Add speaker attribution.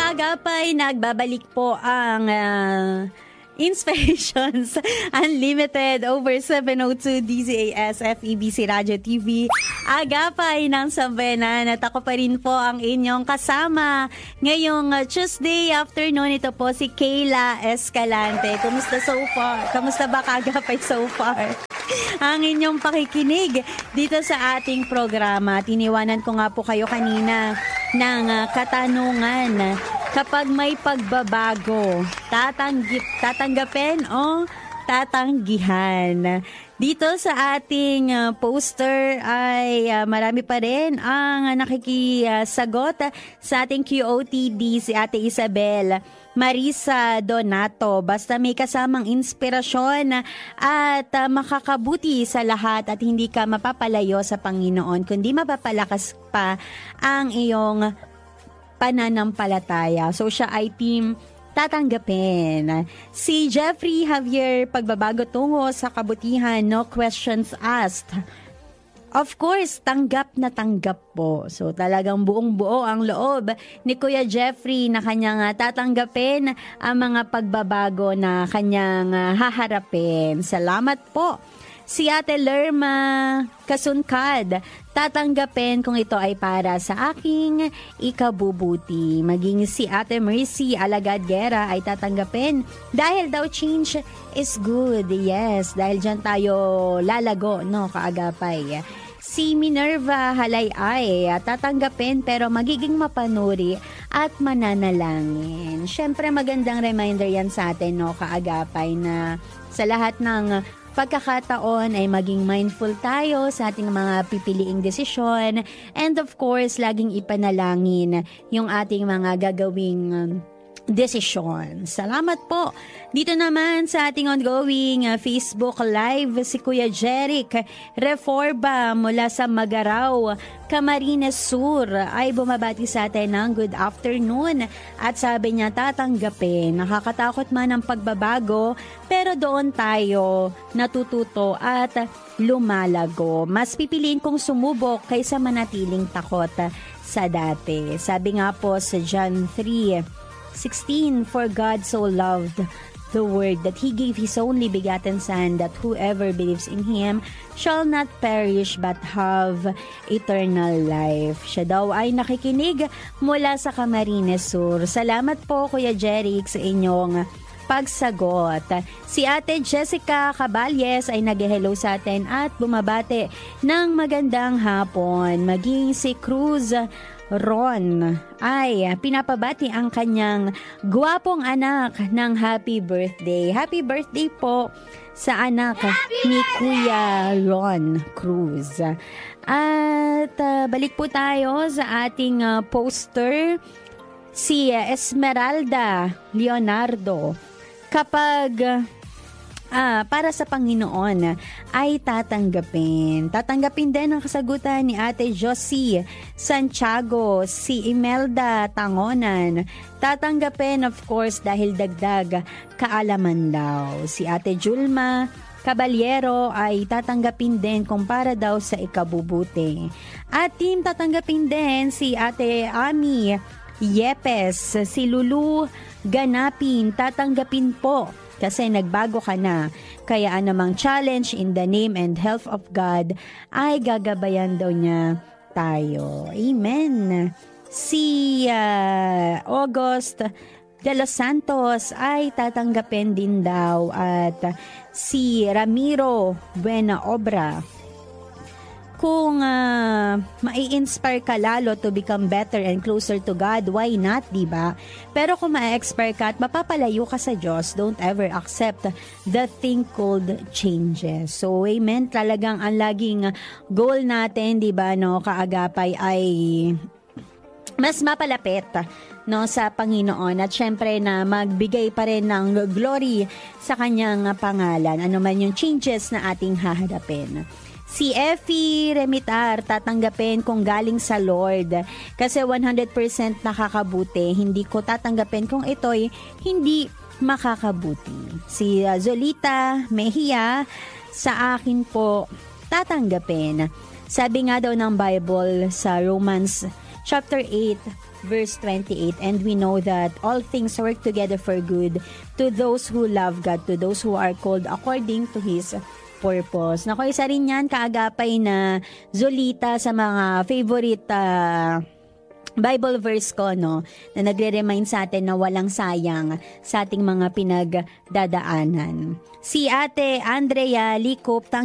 Speaker 1: kaagapay, nagbabalik po ang Inspirations Unlimited over 702 DZAS FEBC Radio TV. Agapay ng Sambenan at ako pa rin po ang inyong kasama ngayong Tuesday afternoon. Ito po si Kayla Escalante. Kumusta so far? Kamusta ba kaagapay so far? Ang inyong pakikinig dito sa ating programa. Tiniwanan ko nga po kayo kanina ng katanungan. Kapag may pagbabago, tatanggapin o tatanggihan? Dito sa ating poster ay marami pa rin ang nakikisagot sa ating QOTD, si Ate Isabel Marisa Donato. Basta may kasamang inspirasyon at makakabuti sa lahat at hindi ka mapapalayo sa Panginoon, kundi mapapalakas pa ang iyong pananampalataya. So siya ay team tatanggapin. Si Jeffrey Javier, pagbabago tungo sa kabutihan, no questions asked. Of course, tanggap na tanggap po. So talagang buong buo ang loob ni Kuya Jeffrey na kanyang tatanggapin ang mga pagbabago na kanyang haharapin. Salamat po. Si Ate Lerma Kasunkad, tatanggapin kung ito ay para sa aking ikabubuti. Maging si Ate Mercy Alagad Guerra ay tatanggapin dahil daw change is good. Yes, dahil dyan tayo lalago, no, kaagapay. Si Minerva Halayay, tatanggapin pero magiging mapanuri at mananalangin. Siyempre magandang reminder yan sa atin, no, kaagapay, na sa lahat ng pagkakataon ay maging mindful tayo sa ating mga pipiliing desisyon, and of course, laging ipanalangin yung ating mga gagawing desisyon. Salamat po. Dito naman sa ating ongoing Facebook Live, si Kuya Jeric Reforba mula sa Magaraw, Camarines Sur ay bumabati sa atin ng good afternoon at sabi niya tatanggapin. Nakakatakot man ang pagbabago pero doon tayo natututo at lumalago. Mas pipiliin kong sumubok kaysa manatiling takot sa dati. Sabi nga po sa John 3:16, for God so loved the world that He gave His only begotten Son, that whoever believes in Him shall not perish but have eternal life. Siya daw ay nakikinig mula sa Camarines Sur. Salamat po Kuya Jeric sa inyong pagsagot. Si Ate Jessica Caballes ay nag-hello sa atin at bumabate ng magandang hapon. Maging si Cruz Ron ay pinapabati ang kanyang gwapong anak ng happy birthday. Happy birthday po sa anak ni Kuya Ron Cruz. At balik po tayo sa ating poster. Si Esmeralda Leonardo, kapag para sa Panginoon ay tatanggapin. Tatanggapin din ang kasagutan ni Ate Josie Santiago, si Imelda Tangonan. Tatanggapin of course dahil dagdag kaalaman daw. Si Ate Julma Caballero ay tatanggapin din kung para daw sa ikabubuti. At team tatanggapin din si Ate Ami Yepes, si Lulu Ganapin, tatanggapin po kasi nagbago ka na. Kaya anumang challenge in the name and health of God ay gagabayan daw niya tayo. Amen. Si August de los Santos ay tatanggapin din daw, at si Ramiro Buena Obra, kung mai-inspire ka lalo to become better and closer to God, why not, diba? Pero kung ma-expire ka at mapapalayo ka sa Diyos, don't ever accept the thing called changes. So, amen. Talagang ang laging goal natin, diba, no, kaagapay, ay mas mapalapit, no, sa Panginoon, at syempre na magbigay pa rin ng glory sa kanyang pangalan, ano man yung changes na ating haharapin. Si Effie Remitar, tatanggapin kung galing sa Lord kasi 100% nakakabuti. Hindi ko tatanggapin kung ito'y hindi makakabuti. Si Zolita Mejia, sa akin po tatanggapin. Sabi nga daw ng Bible sa Romans chapter 8, verse 28. And we know that all things work together for good to those who love God, to those who are called according to His purpose. Naku, isa rin yan, kaagapay na Zolita sa mga favorite Bible verse ko, no, na nagre-remind sa atin na walang sayang sa ating mga pinagdadaanan. Si Ate Andrea Licop,